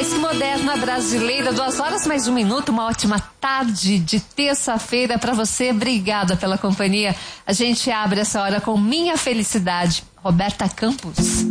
mais que moderna brasileira, 2 horas mais 1 minuto, uma ótima tarde de terça-feira para você. Obrigada pela companhia. A gente abre essa hora com Minha Felicidade, Roberta Campos.